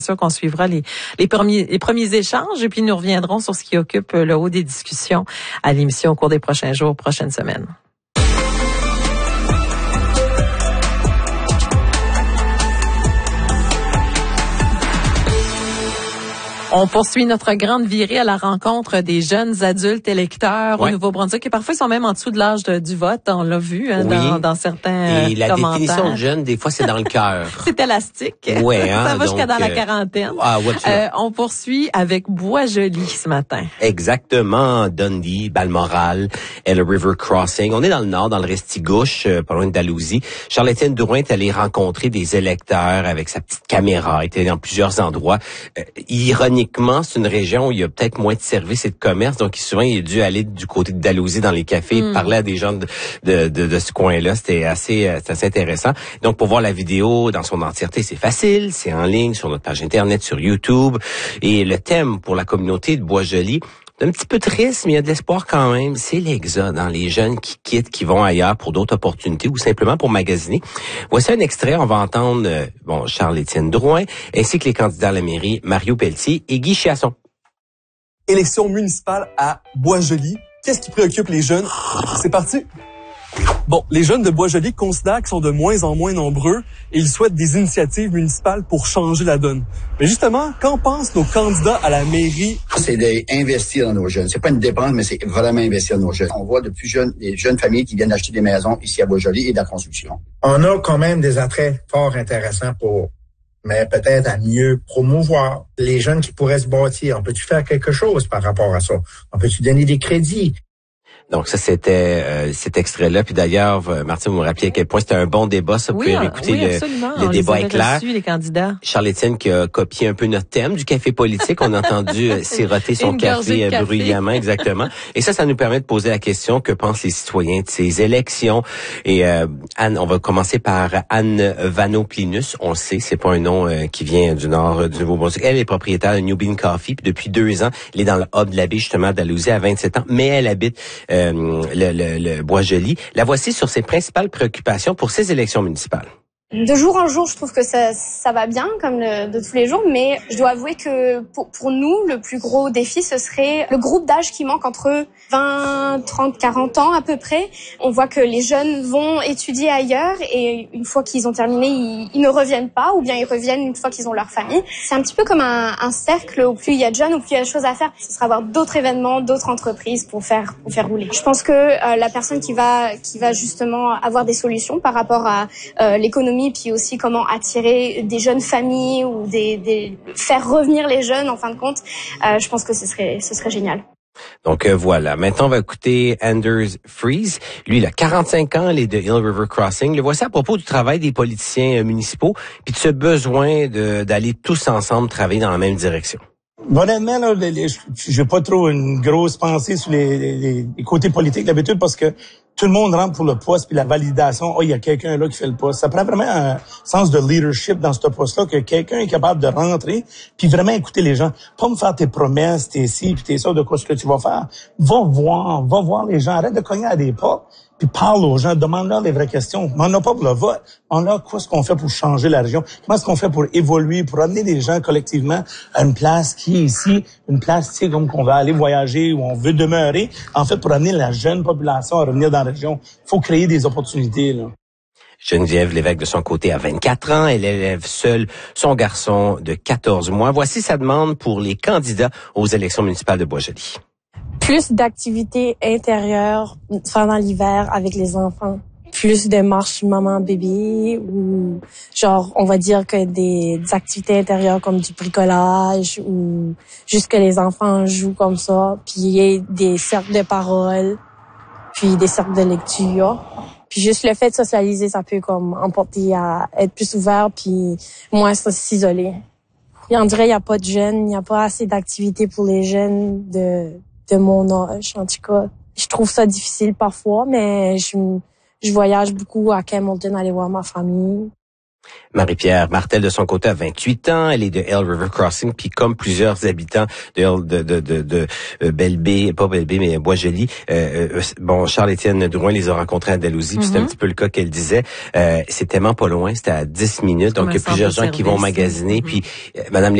sûr qu'on suivra les premiers échanges et puis nous reviendrons sur ce qui occupe le haut des discussions à l'émission au cours des prochains jours, prochaines semaines. On poursuit notre grande virée à la rencontre des jeunes adultes électeurs au Nouveau-Brunswick, et parfois ils sont même en dessous de l'âge du vote. On l'a vu dans certains et la commentaires. Définition de jeune, des fois, c'est dans le cœur. C'est élastique. Ouais, ça va jusqu'à dans la quarantaine. On poursuit avec Bois-Joli ce matin. Exactement. Dundee, Balmoral, le River Crossing. On est dans le nord, dans le Restigouche, pas loin de Dalhousie. Charles-Étienne Drouin est allé rencontrer des électeurs avec sa petite caméra. Il était dans plusieurs endroits. Ironiquement, c'est une région où il y a peut-être moins de services et de commerce, donc souvent il a dû aller du côté de Dalhousie dans les cafés, parler à des gens de ce coin-là. C'était assez intéressant. Donc pour voir la vidéo dans son entièreté, c'est facile, c'est en ligne sur notre page internet, sur YouTube. Et le thème pour la communauté de Bois-Joli, c'est un petit peu triste, mais il y a de l'espoir quand même. C'est l'exode, les jeunes qui quittent, qui vont ailleurs pour d'autres opportunités ou simplement pour magasiner. Voici un extrait. On va entendre Charles-Étienne Drouin ainsi que les candidats à la mairie, Mario Pelletier et Guy Chiasson. Élection municipale à Bois-Joli. Qu'est-ce qui préoccupe les jeunes? C'est parti! Bon, les jeunes de Bois-Joli considèrent qu'ils sont de moins en moins nombreux et ils souhaitent des initiatives municipales pour changer la donne. Mais justement, qu'en pensent nos candidats à la mairie? C'est d'investir dans nos jeunes. C'est pas une dépense, mais c'est vraiment investir dans nos jeunes. On voit de plus jeunes, des jeunes familles qui viennent acheter des maisons ici à Bois-Joli et de la construction. On a quand même des attraits fort intéressants mais peut-être à mieux promouvoir les jeunes qui pourraient se bâtir. On peut-tu faire quelque chose par rapport à ça? On peut-tu donner des crédits? Donc ça, c'était cet extrait-là. Puis d'ailleurs, Martine, vous me rappelez à quel point c'était un bon débat. Ça, vous pouvez réécouter le débat éclair. Les candidats. Charles-Étienne qui a copié un peu notre thème du café politique. On a entendu siroter son café bruyamment, exactement. Et ça nous permet de poser la question, que pensent les citoyens de ces élections? Et Anne, on va commencer par Anne Vanoplinus. On le sait, c'est pas un nom qui vient du nord du Nouveau-Brunswick. Elle est propriétaire de New Bean Coffee. Puis depuis 2 ans, elle est dans le hub de la baie, justement, d'Dalhousie, à 27 ans. Mais elle habite le Bois-Joli. La voici sur ses principales préoccupations pour ces élections municipales. De jour en jour, je trouve que ça va bien, comme de tous les jours, mais je dois avouer que pour nous, le plus gros défi, ce serait le groupe d'âge qui manque entre 20, 30, 40 ans à peu près. On voit que les jeunes vont étudier ailleurs et une fois qu'ils ont terminé, ils ne reviennent pas, ou bien ils reviennent une fois qu'ils ont leur famille. C'est un petit peu comme un cercle où plus il y a de jeunes, où plus il y a de choses à faire. Ce sera avoir d'autres événements, d'autres entreprises pour faire rouler. Je pense que la personne qui va justement avoir des solutions par rapport à l'économie, puis aussi comment attirer des jeunes familles ou faire revenir les jeunes en fin de compte, je pense que ce serait génial. Donc voilà, maintenant on va écouter Anders Freeze. Lui, il a 45 ans, il est de Hill River Crossing. Le voici à propos du travail des politiciens municipaux, puis de ce besoin d'aller tous ensemble travailler dans la même direction. Honnêtement, là, j'ai pas trop une grosse pensée sur les côtés politiques d'habitude, parce que tout le monde rentre pour le poste puis la validation. Oh, il y a quelqu'un là qui fait le poste. Ça prend vraiment un sens de leadership dans ce poste-là, que quelqu'un est capable de rentrer puis vraiment écouter les gens. Pas me faire tes promesses, tes ci puis tes ça, de quoi ce que tu vas faire. Va voir les gens. Arrête de cogner à des portes puis parle aux gens. Demande-leur les vraies questions. Mais on n'a pas pour le vote. On a quoi ce qu'on fait pour changer la région? Comment est-ce qu'on fait pour évoluer, pour amener les gens collectivement à une place qui est ici, une place, tu sais, comme qu'on va aller voyager, où on veut demeurer. En fait, pour amener la jeune population à revenir dans la région, il faut créer des opportunités, là. Geneviève Lévesque, de son côté, a 24 ans. Elle élève seule son garçon de 14 mois. Voici sa demande pour les candidats aux élections municipales de Bois-Joli. Plus d'activités intérieures pendant l'hiver avec les enfants. Plus de marches maman-bébé, ou genre, on va dire que des activités intérieures comme du bricolage, ou juste que les enfants jouent comme ça, puis il y ait des cercles de parole, puis des cercles de lecture. Puis juste le fait de socialiser, ça peut comme emporter à être plus ouvert, puis moins s'isoler. Et on dirait qu'il n'y a pas de jeunes, il n'y a pas assez d'activités pour les jeunes de mon âge. En tout cas, je trouve ça difficile parfois, mais je voyage beaucoup à Hamilton, aller voir ma famille. Marie-Pierre Martel, de son côté, a 28 ans. Elle est de Eel River Crossing, puis comme plusieurs habitants de Belle-Baie, pas Belle-Baie, mais Bois-Joli, Charles-Étienne Drouin les a rencontrés à Dalhousie, puis c'est un petit peu le cas qu'elle disait. C'est tellement pas loin, c'était à 10 minutes, donc il y a plusieurs gens qui vont magasiner, puis Madame